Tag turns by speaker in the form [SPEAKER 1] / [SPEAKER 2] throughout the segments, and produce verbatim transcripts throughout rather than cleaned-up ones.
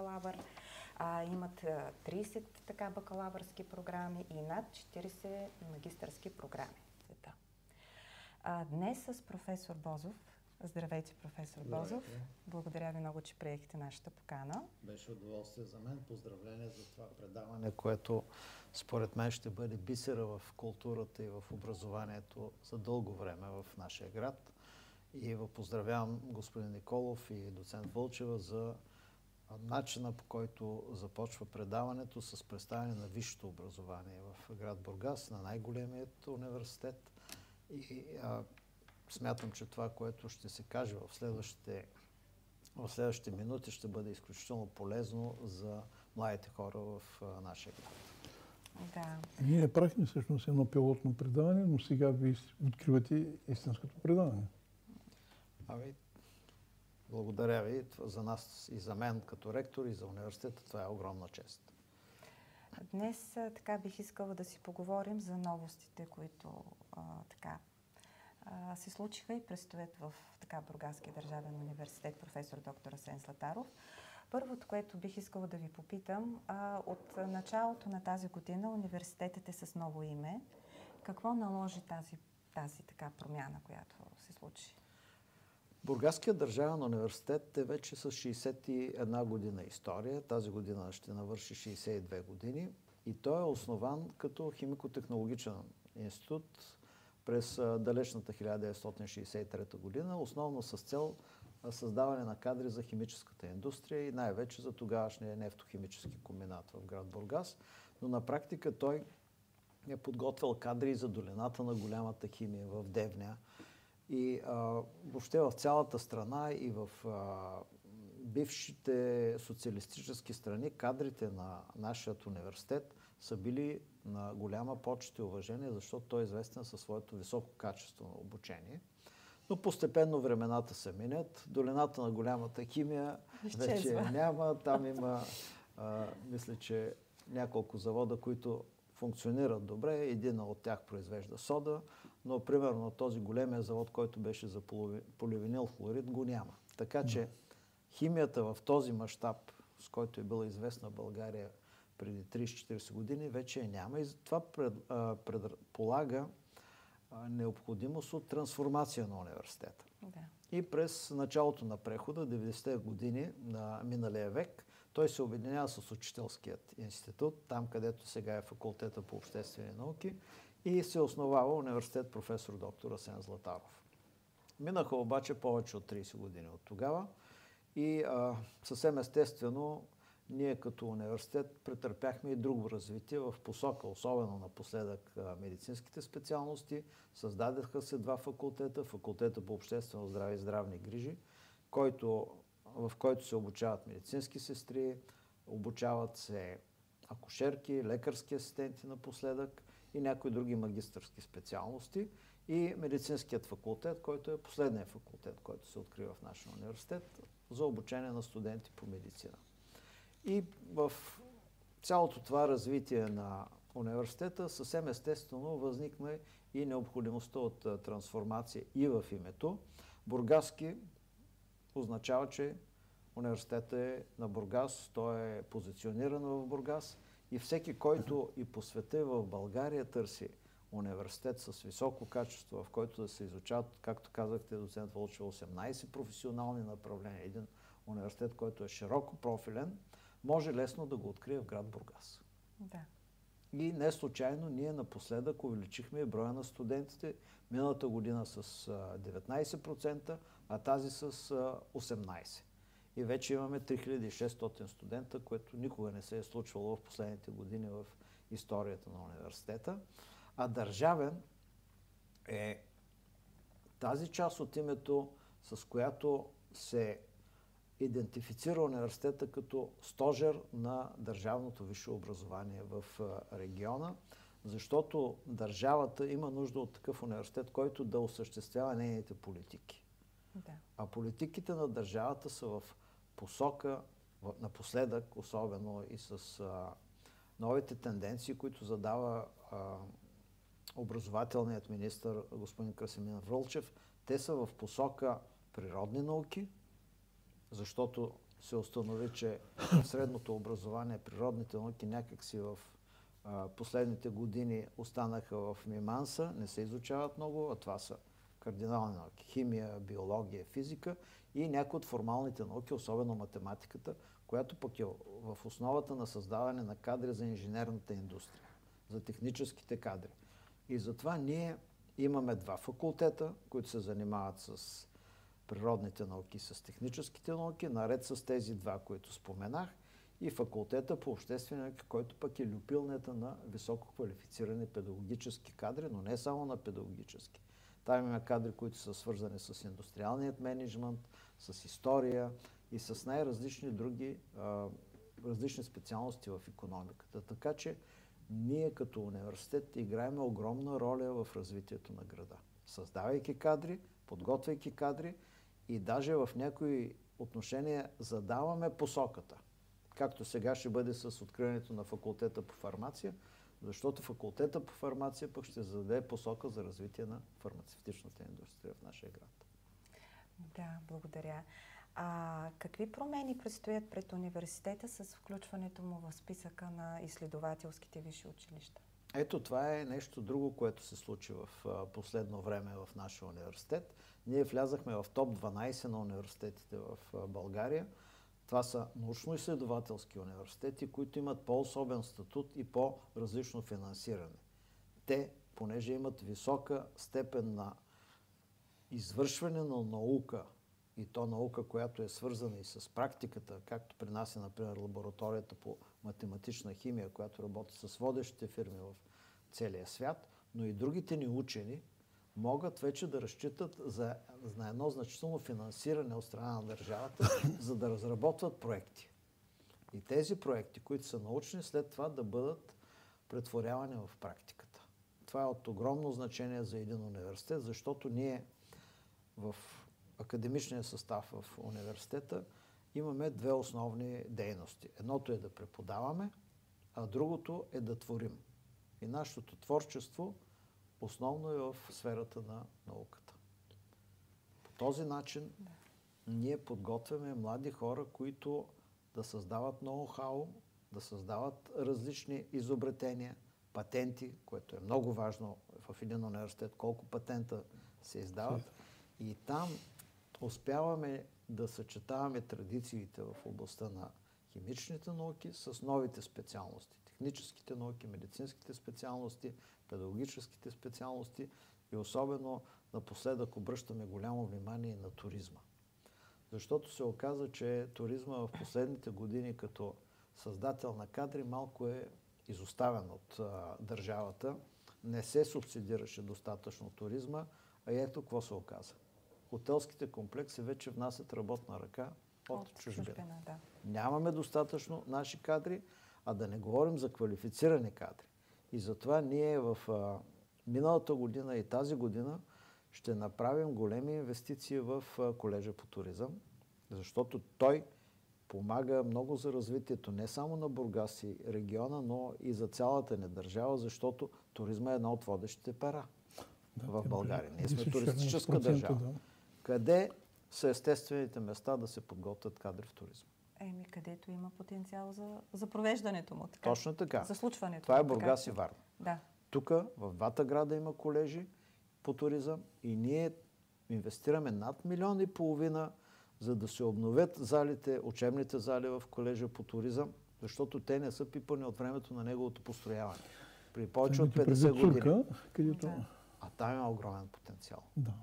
[SPEAKER 1] бакалавър, а, имат а, трийсет така бакалавърски програми и над четирийсет магистърски програми в света. А, днес с професор Бозов. Здравейте, професор
[SPEAKER 2] Здравейте.
[SPEAKER 1] Бозов. Благодаря ви много, че приехте нашата покана.
[SPEAKER 2] Беше удоволствие за мен. Поздравление за това предаване, което според мен ще бъде бисера в културата и в образованието за дълго време в нашия град. И поздравявам господин Николов и доцент Вълчева за начина, по който започва предаването с представяне на висшето образование в град Бургас, на най-големият университет. И а, смятам, че това, което ще се каже в следващите, в следващите минути, ще бъде изключително полезно за младите хора в а, нашия град.
[SPEAKER 1] Да.
[SPEAKER 3] Ние направихме всъщност едно пилотно предаване, но сега ви откривате истинското предаване.
[SPEAKER 2] Ами, благодаря ви. За нас и за мен като ректор и за университета това е огромна чест.
[SPEAKER 1] Днес така бих искала да си поговорим за новостите, които а, така а, се случиха и предстоят в така Бургаския държавен университет, професор доктор Асен Златаров. Първото, което бих искала да ви попитам, а, от началото на тази година университетът е с ново име. Какво наложи тази, тази така промяна, която се случи?
[SPEAKER 2] Бургаският държавен университет е вече с шейсет и една година история. Тази година ще навърши шейсет и две години и той е основан като химико-технологичен институт през далечната хиляда деветстотин шейсет и трета година, основно с цел създаване на кадри за химическата индустрия и най-вече за тогавашния нефтохимически комбинат в град Бургас. Но на практика той е подготвил кадри за долината на голямата химия в Девня. И а, въобще в цялата страна и в а, бившите социалистически страни кадрите на нашия университет са били на голяма почет и уважение, защото той е известен със своето високо качество на обучение. Но постепенно времената се минят. Долината на голямата химия вече няма. Там има, а, мисля, че няколко завода, които функционират добре. Един от тях произвежда сода, но примерно този големия завод, който беше за поливинил хлорид, го няма. Така че химията в този мащаб, с който е била известна България преди трийсет-четирийсет години, вече я няма. И това пред, а, предполага а, необходимост от трансформация на университета.
[SPEAKER 1] Да.
[SPEAKER 2] И през началото на прехода, деветдесетте години на миналия век, той се обединява с Учителският институт, там където сега е факултета по обществени науки, и се основава университет професор доктор Асен Златаров. Минаха обаче повече от трийсет години от тогава и а, съвсем естествено ние като университет претърпяхме и друго развитие в посока, особено напоследък медицинските специалности. Създадеха се два факултета, факултета по обществено здраве и здравни грижи, който, в който се обучават медицински сестри, обучават се акушерки, лекарски асистенти напоследък и някои други магистърски специалности. И медицинският факултет, който е последният факултет, който се открива в нашия университет за обучение на студенти по медицина. И в цялото това развитие на университета съвсем естествено възникна и необходимостта от трансформация и в името. Бургаски означава, че университетът е на Бургас, той е позициониран в Бургас и всеки, който и по света и в България търси университет с високо качество, в който да се изучават, както казахте, доцент Вълчева, осемнайсет професионални направления, един университет, който е широко профилен, може лесно да го открие в град Бургас.
[SPEAKER 1] Да.
[SPEAKER 2] И не случайно ние напоследък увеличихме броя на студентите миналата година с деветнайсет процента, а тази с осемнайсет процента. И вече имаме три хиляди и шестстотин студента, което никога не се е случвало в последните години в историята на университета. А държавен е тази част от името, с която се идентифицира университета като стожер на държавното висше образование в региона, защото държавата има нужда от такъв университет, който да осъществява нейните политики.
[SPEAKER 1] Да.
[SPEAKER 2] А политиките на държавата са в посока, напоследък, особено и с а, новите тенденции, които задава а, образователният министър господин Красимир Вълчев, те са в посока природни науки, защото се установи, че средното образование, природните науки някакси в а, последните години останаха в миманса, не се изучават много, а това са кардинални науки. Химия, биология, физика и някои от формалните науки, особено математиката, която пък е в основата на създаване на кадри за инженерната индустрия, за техническите кадри. И затова ние имаме два факултета, които се занимават с природните науки, с техническите науки, наред с тези два, които споменах, и факултета по обществени науки, който пък е люпилнята на високо квалифицирани педагогически кадри, но не само на педагогически. Там имаме кадри, които са свързани с индустриалният мениджмънт, с история и с най-различни други а, различни специалности в икономиката. Така че ние като университет играем огромна роля в развитието на града. Създавайки кадри, подготвяйки кадри и даже в някои отношения задаваме посоката. Както сега ще бъде с откриването на факултета по фармация, защото факултета по фармация пък ще зададе посока за развитие на фармацевтичната индустрия в нашия град.
[SPEAKER 1] Да, благодаря. А какви промени предстоят пред университета с включването му в списъка на изследователските висши училища?
[SPEAKER 2] Ето, това е нещо друго, което се случи в последно време в нашия университет. Ние влязахме в топ дванайсет на университетите в България. Това са научно-изследователски университети, които имат по-особен статут и по-различно финансиране. Те, понеже имат висока степен на извършване на наука, и то наука, която е свързана и с практиката, както при нас е, например, лабораторията по математична химия, която работи с водещите фирми в целия свят, но и другите ни учени могат вече да разчитат за, за едно значително финансиране от страна на държавата, за да разработват проекти. И тези проекти, които са научни, след това да бъдат претворявани в практиката. Това е от огромно значение за един университет, защото ние в академичния състав в университета имаме две основни дейности. Едното е да преподаваме, а другото е да творим. И нашето творчество основно е в сферата на науката. По този начин да. ние подготвяме млади хора, които да създават ноу-хау, да създават различни изобретения, патенти, което е много важно в един университет, колко патента се издават. И там успяваме да съчетаваме традициите в областта на химичните науки с новите специалности. Техническите науки, медицинските специалности, педагогическите специалности и особено напоследък обръщаме голямо внимание на туризма. Защото се оказа, че туризма в последните години като създател на кадри малко е изоставен от а, държавата. Не се субсидираше достатъчно туризма, а ето какво се оказа. Хотелските комплекси вече внасят работна ръка от, от чужбина. Да. Нямаме достатъчно наши кадри, а да не говорим за квалифицирани кадри. И затова ние в а, миналата година и тази година ще направим големи инвестиции в а, колежа по туризъм, защото той помага много за развитието не само на Бургас и региона, но и за цялата ни държава, защото туризма е една от водещите пера да, в България. Ние сме туристическа държава. Да. Къде са естествените места да се подготвят кадри в туризма?
[SPEAKER 1] Еми, където има потенциал за, за провеждането му. Така.
[SPEAKER 2] Точно така.
[SPEAKER 1] За случването.
[SPEAKER 2] Това е Бургас и Варна.
[SPEAKER 1] Да.
[SPEAKER 2] Тук в двата града има колежи по туризъм и ние инвестираме над милион и половина, за да се обновят залите, учебните зали в колежа по туризъм, защото те не са пипани от времето на неговото построяване. При повече от петдесет години.
[SPEAKER 3] Където...
[SPEAKER 1] Да.
[SPEAKER 2] А там има огромен потенциал.
[SPEAKER 3] Да.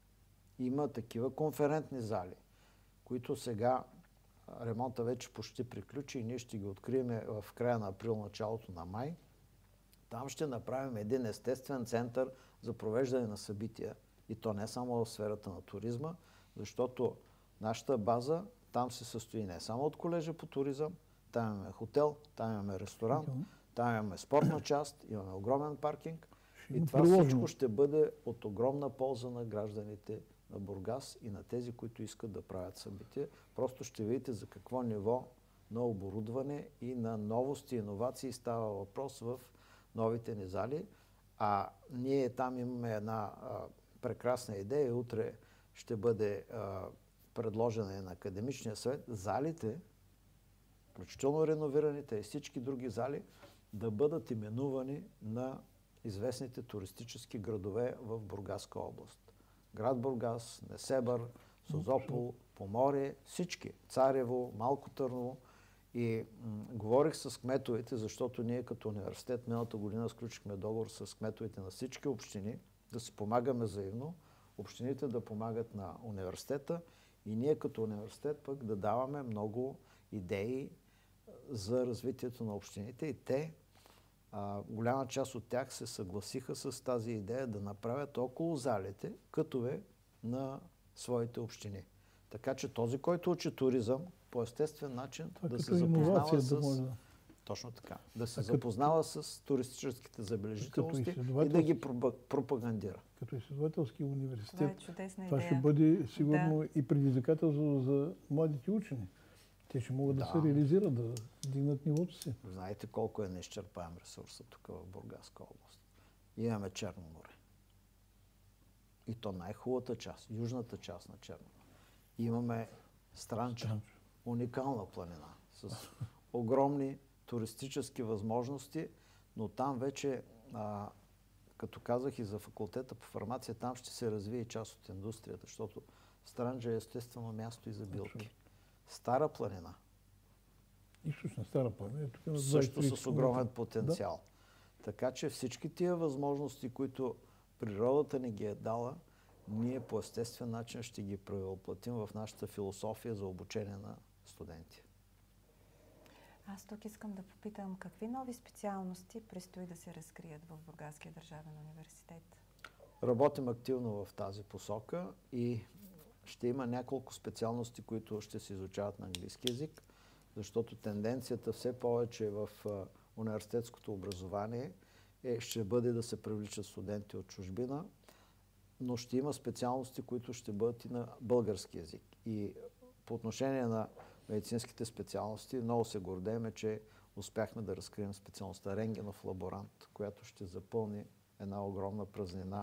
[SPEAKER 2] Има такива конферентни зали, които сега ремонта вече почти приключи и ние ще ги открием в края на април, началото на май. Там ще направим един естествен център за провеждане на събития. И то не само в сферата на туризма, защото нашата база там се състои не само от колежа по туризъм, там имаме хотел, там имаме ресторант, okay. там имаме спортна част, имаме огромен паркинг. И това приложено. Всичко ще бъде от огромна полза на гражданите на Бургас и на тези, които искат да правят събития. Просто ще видите за какво ниво на оборудване и на новости и иновации става въпрос в новите ни зали. А ние там имаме една а, прекрасна идея. Утре ще бъде а, предложена и на Академичния съвет, залите, включително реновираните и всички други зали, да бъдат именувани на известните туристически градове в Бургаска област. Град Бургас, Несебър, Созопол, Поморие, всички. Царево, Малко Търново. И м- говорих с кметовете, защото ние като университет миналата година сключихме договор с кметовете на всички общини, да си помагаме взаимно, общините да помагат на университета и ние като университет пък да даваме много идеи за развитието на общините и те, а, голяма част от тях се съгласиха с тази идея да направят около залите кътове на своите общини. Така че този, който учи туризъм, по естествен начин
[SPEAKER 3] Това
[SPEAKER 2] да
[SPEAKER 3] като
[SPEAKER 2] се запознава
[SPEAKER 3] иновация
[SPEAKER 2] с...
[SPEAKER 3] да може да...
[SPEAKER 2] Точно така. Да се
[SPEAKER 3] А като-
[SPEAKER 2] запознава с туристическите забележителности
[SPEAKER 3] Като
[SPEAKER 2] и да
[SPEAKER 3] изследователски-
[SPEAKER 2] ги пропа- пропагандира.
[SPEAKER 3] Като изследователски
[SPEAKER 1] Това
[SPEAKER 3] университет,
[SPEAKER 1] е чудесна
[SPEAKER 3] това
[SPEAKER 1] идея.
[SPEAKER 3] ще бъде сигурно и предизвикателство за младите учени. Те ще могат да,
[SPEAKER 2] Да.
[SPEAKER 3] се реализират, да дигнат нивото си.
[SPEAKER 2] Знаете колко е неизчерпаем ресурса тук в Бургаска област. Имаме Черно море. И то най-хубавата част, южната част на Черно море. Имаме Странча,
[SPEAKER 3] Странча.
[SPEAKER 2] уникална планина, с огромни туристически възможности, но там вече, а, като казах и за факултета по фармация, там ще се развие и част от индустрията, защото Странджа е естествено място и за билки.
[SPEAKER 3] Абсолютно.
[SPEAKER 2] Стара планина,
[SPEAKER 3] Източна Стара планина. Тук на
[SPEAKER 2] също
[SPEAKER 3] двайсет
[SPEAKER 2] с огромен потенциал. Така че всички тия възможности, които природата ни ги е дала, ние по естествен начин ще ги превъплатим в нашата философия за обучение на студенти.
[SPEAKER 1] Аз тук искам да попитам какви нови специалности предстои да се разкрият в Бургаския държавен университет?
[SPEAKER 2] Работим активно в тази посока и ще има няколко специалности, които ще се изучават на английски език, защото тенденцията все повече в а, университетското образование е, ще бъде да се привличат студенти от чужбина, но ще има специалности, които ще бъдат и на български език. И по отношение на медицинските специалности, много се гордеем, че успяхме да разкрием специалността рентгенов лаборант, която ще запълни една огромна празнина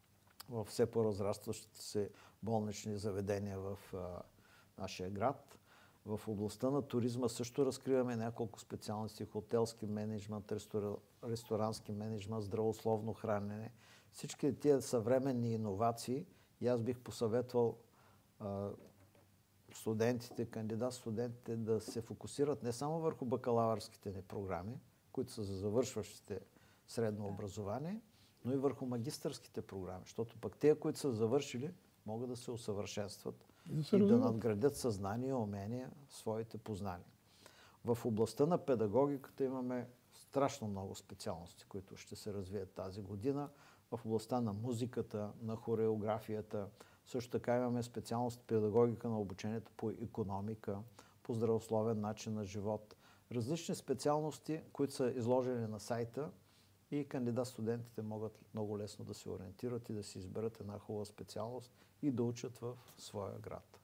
[SPEAKER 2] в все по-разрастващите се болнични заведения в а, нашия град. В областта на туризма също разкриваме няколко специалности: хотелски менеджмент, рестора... ресторански менеджмент, здравословно хранене. Всички тия съвременни иновации, и аз бих посъветвал а, студентите, кандидат студентите да се фокусират не само върху бакалавърските ни програми, които са за завършващите средно образование, но и върху магистърските програми, защото пък те, които са завършили, могат да се усъвършенстват
[SPEAKER 3] И да се
[SPEAKER 2] и да
[SPEAKER 3] развиват.
[SPEAKER 2] надградят съзнание, умения, своите познания. В областта на педагогиката имаме страшно много специалности, които ще се развият тази година. В областта на музиката, на хореографията, също така имаме специалност педагогика на обучението по икономика, по здравословен начин на живот. Различни специалности, които са изложени на сайта и кандидат-студентите могат много лесно да се ориентират и да си изберат една хубава специалност и да учат в своя град.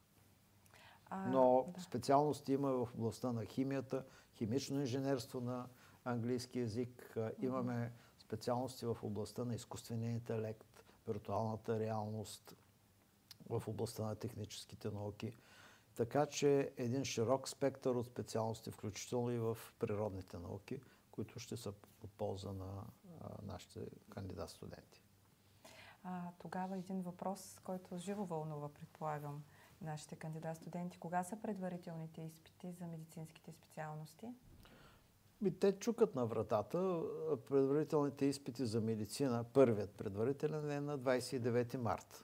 [SPEAKER 1] А,
[SPEAKER 2] Но
[SPEAKER 1] да.
[SPEAKER 2] специалности има в областта на химията, химично инженерство на английски язик. А, Имаме специалности в областта на изкуствения интелект, виртуалната реалност, в областта на техническите науки. Така че един широк спектър от специалности, включително и в природните науки, които ще са от полза на а, нашите кандидат-студенти.
[SPEAKER 1] А, тогава един въпрос, който живо вълнува, предполагам, нашите кандидат-студенти. Кога са предварителните изпити за медицинските специалности?
[SPEAKER 2] И те чукат на вратата. Предварителните изпити за медицина, първият предварителен е на двадесет и девети март.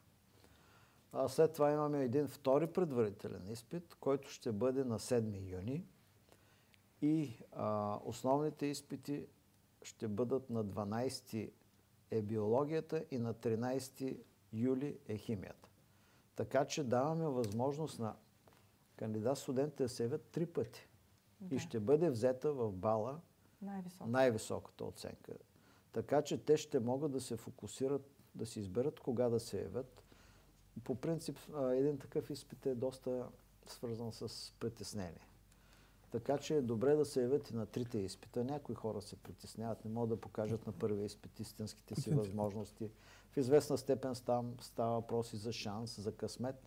[SPEAKER 2] А след това имаме един втори предварителен изпит, който ще бъде на седми юни. И а, основните изпити ще бъдат на дванадесети е биологията и на тринадесети юли е химията. Така че даваме възможност на кандидат-студентите да се явят три пъти.
[SPEAKER 1] Да.
[SPEAKER 2] И ще бъде взета в бала
[SPEAKER 1] Най-високо.
[SPEAKER 2] най-високата оценка. Така че те ще могат да се фокусират, да си изберат кога да се явят. По принцип, а, един такъв изпит е доста свързан с притеснение. Така че е добре да се явят и на трите изпита. Някои хора се притесняват, не могат да покажат на първия изпит истинските си възможности. В известна степен там става въпрос и за шанс, за късмет.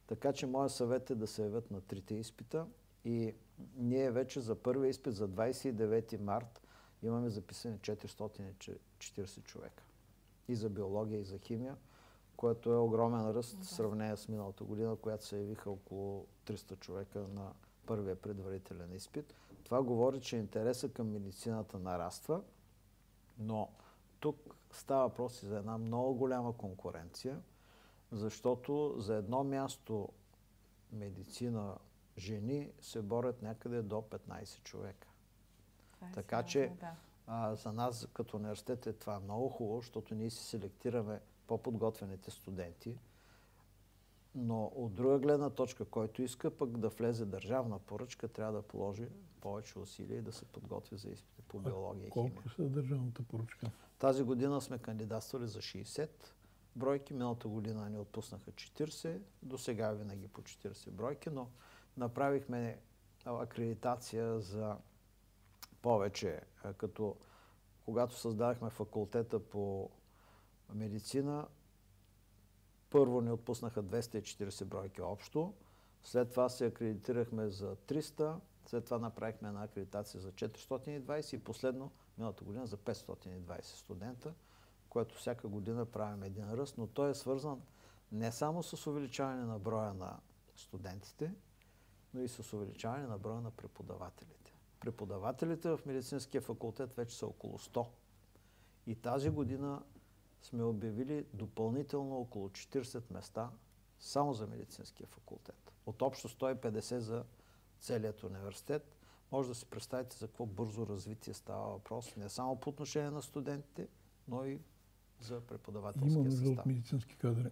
[SPEAKER 2] Така че моят съвет е да се явят на трите изпита и ние вече за първия изпит за двадесет и девети март имаме записани четиристотин и четиридесет човека. И за биология, и за химия, което е огромен ръст в сравнение с миналата година, която се явиха около триста човека на първия предварителен изпит. Това говори, че интересът към медицината нараства, но тук става въпрос и за една много голяма конкуренция, защото за едно място медицина жени се борят някъде до петнадесет човека.
[SPEAKER 1] Е
[SPEAKER 2] така
[SPEAKER 1] сериозно,
[SPEAKER 2] че
[SPEAKER 1] да.
[SPEAKER 2] а, за нас като университет е това много хубаво, защото ние си селектираме по-подготвените студенти, но от друга гледна точка, който иска пък да влезе държавна поръчка, трябва да положи повече усилия и да се подготви за изпити по биология и химия.
[SPEAKER 3] Колко са държавната поръчка?
[SPEAKER 2] Тази година сме кандидатствали за шейсет бройки, миналата година ни отпуснаха четиридесет, до сега винаги по четиридесет бройки, но направихме акредитация за повече, като когато създадахме факултета по медицина, първо ни отпуснаха двеста и четиридесет бройки общо, след това се акредитирахме за триста, след това направихме една акредитация за четиристотин и двадесет и последно миналата година за петстотин и двадесет студента, което всяка година правим един ръст, но той е свързан не само с увеличаване на броя на студентите, но и с увеличаване на броя на преподавателите. Преподавателите в медицинския факултет вече са около сто. И тази година сме обявили допълнително около четиридесет места само за медицинския факултет. От общо сто и петдесет за целият университет. Може да си представите за какво бързо развитие става въпрос, не само по отношение на студентите, но и за преподавателския
[SPEAKER 3] Има нужда
[SPEAKER 2] състав.
[SPEAKER 3] от медицински кадри.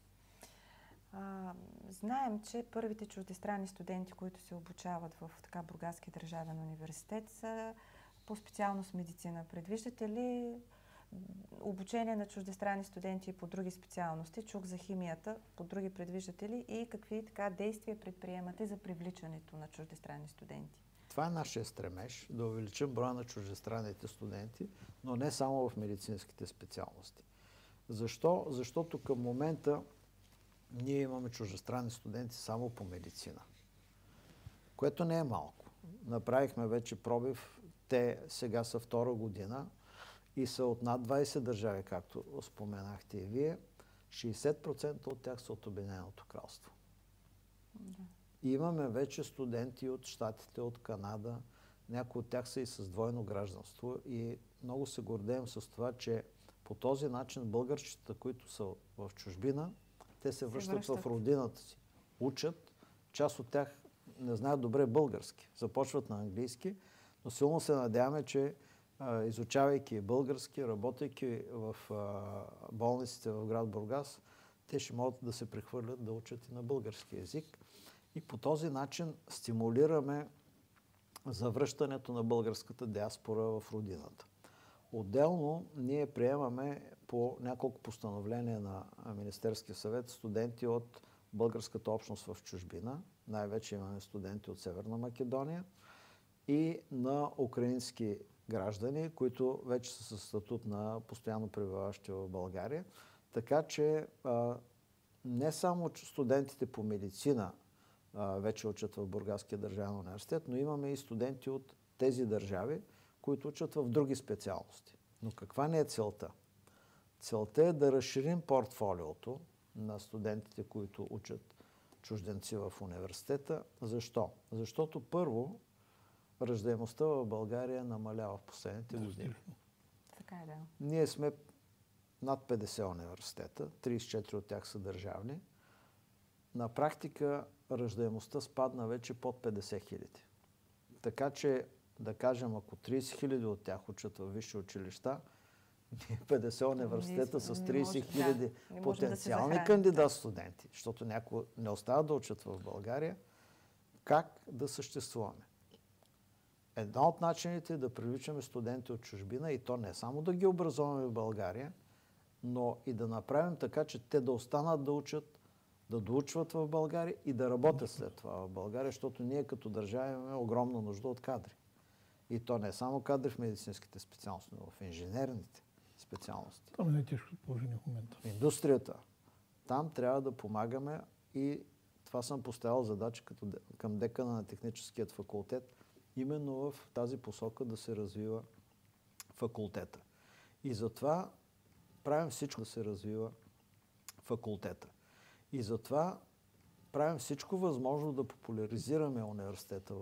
[SPEAKER 1] А, знаем, че първите чуждестранни студенти, които се обучават в така Бургаски държавен университет, са по специалност медицина. Предвиждате ли обучение на чуждестранни студенти по други специалности? Чух за химията. По други предвиждате ли? И какви така действия предприемате за привличането на чуждестранни студенти?
[SPEAKER 2] Това е нашия стремеж, да увеличим броя на чуждестранните студенти, но не само в медицинските специалности. Защо? Защото към момента ние имаме чуждестранни студенти само по медицина, което не е малко. Направихме вече пробив, те сега са втора година и са от над двадесет държави, както споменахте и вие. шейсет процента от тях са от Обединеното кралство.
[SPEAKER 1] Да.
[SPEAKER 2] И имаме вече студенти от Щатите, от Канада, някои от тях са и с двойно гражданство и много се гордеем с това, че по този начин българчета, които са в чужбина, те се връщат, връщат в родината си, учат, част от тях не знаят добре български, започват на английски, но силно се надяваме, че а, изучавайки български, работейки в а, болниците в град Бургас, те ще могат да се прехвърлят да учат и на български език. И по този начин стимулираме завръщането на българската диаспора в родината. Отделно ние приемаме по няколко постановления на Министерския съвет студенти от българската общност в чужбина. Най-вече имаме студенти от Северна Македония и на украински граждани, които вече са със статут на постоянно пребиваващи в България. Така че а, не само студентите по медицина а, вече учат в Бургаския държавен университет, но имаме и студенти от тези държави, които учат в други специалности. Но каква не е целта? Целта е да разширим портфолиото на студентите, които учат чужденци в университета. Защо? Защото първо, раждаемостта в България намалява в последните години.
[SPEAKER 1] Така е, да.
[SPEAKER 2] Ние сме над петдесет университета, тридесет и четири от тях са държавни. На практика раждаемостта спадна вече под петдесет хиляди. Така че, да кажем, ако тридесет хиляди от тях учат в висши училища, петдесет университета с тридесет хиляди да, потенциални да кандидат студенти, защото някои не остават да учат в България, как да съществуваме? Една от начините е да привличаме студенти от чужбина и то не само да ги образуваме в България, но и да направим така, че те да останат да учат, да доучват в България и да работят след това в България, защото ние като държава имаме огромна нужда от кадри. И то не само кадри в медицинските специалности, но в инженерните специалности.
[SPEAKER 3] Там е най-тежко положение в момента.
[SPEAKER 2] Индустрията. Там трябва да помагаме и затова съм поставил задача като, към декана на техническият факултет, именно в тази посока да се развива факултета. И затова правим всичко да се развива факултета. И затова правим всичко възможно да популяризираме университета